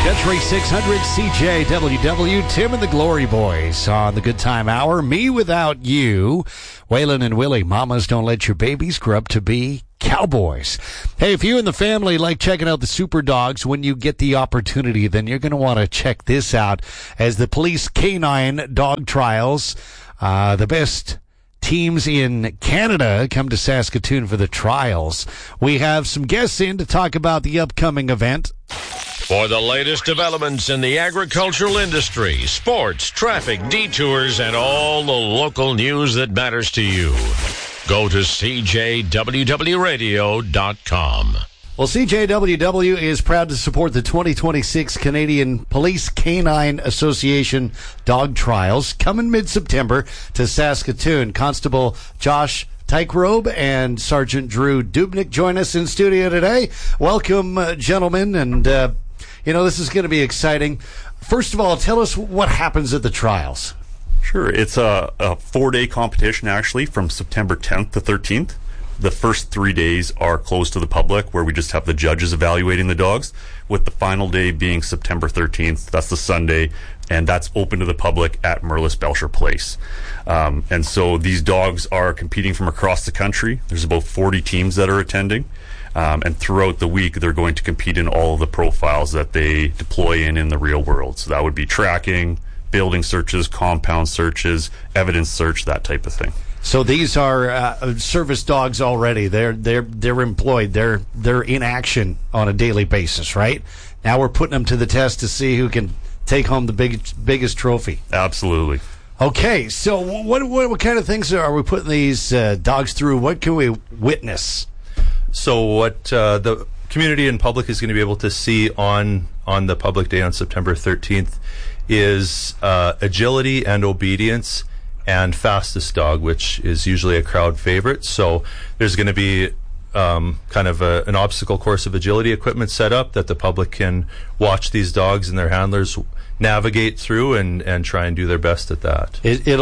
Country 600 CJWW, Tim and the Glory Boys on the Good Time Hour. Me Without You, Waylon and Willie, Mamas Don't Let Your Babies Grow Up to Be Cowboys. Hey, if you and the family like checking out the Super Dogs when you get the opportunity, then you're going to want to check this out as the Police Canine Dog Trials, the best teams in Canada come to Saskatoon for the trials. We have some guests in to talk about the upcoming event. For the latest developments in the agricultural industry, sports, traffic, detours, and all the local news that matters to you, go to CJWWRadio.com. Well, CJWW is proud to support the 2026 Canadian Police Canine Association Dog Trials coming mid-September to Saskatoon. Constable Josh Tykerobe and Sergeant Drew Dubnik join us in studio today. Welcome, gentlemen, and this is going to be exciting. First of all, tell us what happens at the trials. Sure. It's a 4-day competition, actually, from September 10th to 13th. The first 3 days are closed to the public, where we just have the judges evaluating the dogs, with the final day being September 13th. That's the Sunday, and that's open to the public at Merlis Belcher Place. And so these dogs are competing from across the country. There's about 40 teams that are attending. And throughout the week, they're going to compete in all of the profiles that they deploy in the real world. So that would be tracking, building searches, compound searches, evidence search, that type of thing. So these are service dogs already. They're employed. They're in action on a daily basis, right? Now we're putting them to the test to see who can take home the biggest trophy. Absolutely. Okay, so what kind of things are we putting these dogs through? What can we witness? So what the community and public is going to be able to see on the public day on September 13th is agility and obedience and fastest dog, which is usually a crowd favorite. So there's going to be kind of an obstacle course of agility equipment set up that the public can watch these dogs and their handlers navigate through and try and do their best at that.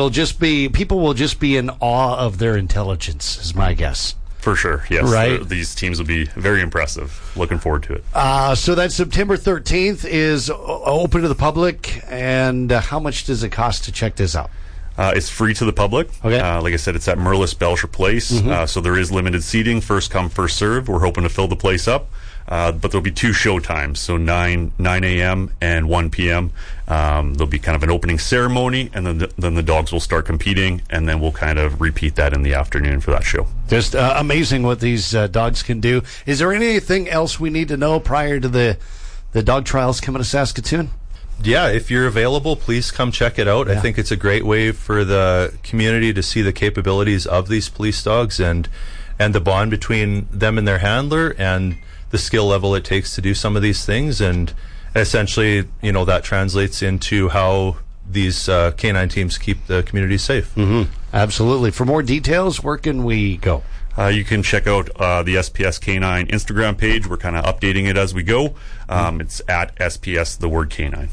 People will just be in awe of their intelligence, is my guess. For sure, yes. Right. These teams will be very impressive. Looking forward to it. So that September 13th is open to the public, and how much does it cost to check this out? It's free to the public. Okay. Like I said, it's at Merlis Belcher Place. Mm-hmm. So there is limited seating, first come, first serve. We're hoping to fill the place up. But there'll be 2 show times, so 9 a.m. and 1 p.m. There'll be kind of an opening ceremony, and then the dogs will start competing, and then we'll kind of repeat that in the afternoon for that show. Just amazing what these dogs can do. Is there anything else we need to know prior to the dog trials coming to Saskatoon? Yeah, if you're available, please come check it out. Yeah. I think it's a great way for the community to see the capabilities of these police dogs and the bond between them and their handler and the skill level it takes to do some of these things. And essentially, that translates into how these canine teams keep the community safe. Mm-hmm. Absolutely. For more details, where can we go? You can check out the SPS Canine Instagram page. We're kind of updating it as we go. It's at SPS, the word canine.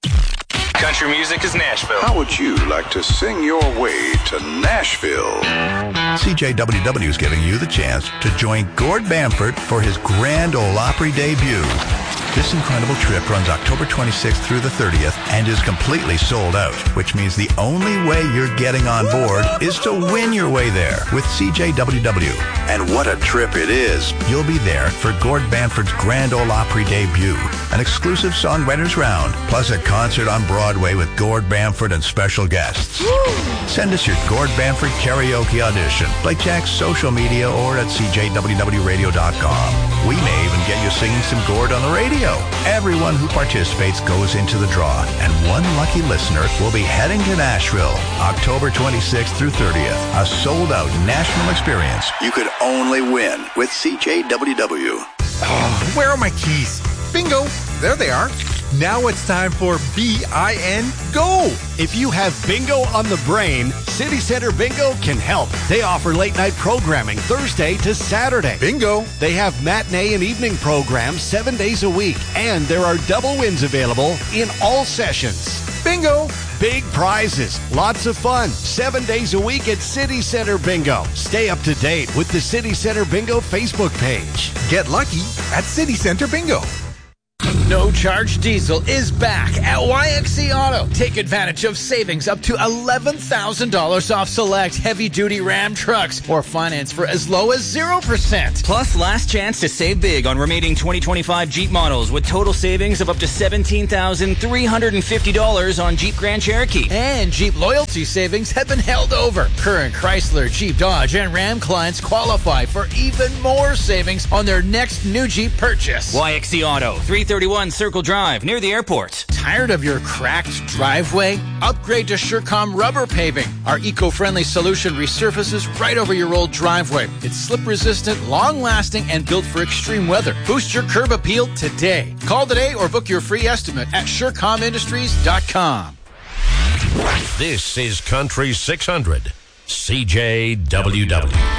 Country music is Nashville. How would you like to sing your way to Nashville? CJWW is giving you the chance to join Gord Bamford for his Grand Ole Opry debut. This incredible trip runs October 26th through the 30th and is completely sold out, which means the only way you're getting on board is to win your way there with CJWW. And what a trip it is. You'll be there for Gord Bamford's Grand Ole Opry debut, an exclusive songwriters round, plus a concert on Broadway with Gord Bamford and special guests. Send us your Gord Bamford karaoke audition, like Jack's social media or at CJWWRadio.com. We may even get you singing some Gord on the radio. Everyone who participates goes into the draw, and one lucky listener will be heading to Nashville, October 26th through 30th, a sold-out national experience you could only win with CJWW. Oh, where are my keys? Bingo! There they are. Now it's time for BIN-GO. If you have bingo on the brain, City Center Bingo can help. They offer late-night programming Thursday to Saturday. Bingo. They have matinee and evening programs 7 days a week, and there are double wins available in all sessions. Bingo. Big prizes, lots of fun, 7 days a week at City Center Bingo. Stay up to date with the City Center Bingo Facebook page. Get lucky at City Center Bingo. No Charge Diesel is back at YXC Auto. Take advantage of savings up to $11,000 off select heavy-duty Ram trucks or finance for as low as 0%. Plus, last chance to save big on remaining 2025 Jeep models with total savings of up to $17,350 on Jeep Grand Cherokee. And Jeep loyalty savings have been held over. Current Chrysler, Jeep, Dodge, and Ram clients qualify for even more savings on their next new Jeep purchase. YXC Auto, 331 Circle Drive, near the airport. Tired of your cracked driveway? Upgrade to Surecom Rubber Paving. Our eco-friendly solution resurfaces right over your old driveway. It's slip-resistant, long-lasting, and built for extreme weather. Boost your curb appeal today. Call today or book your free estimate at SurecomIndustries.com. This is Country 600, CJWW.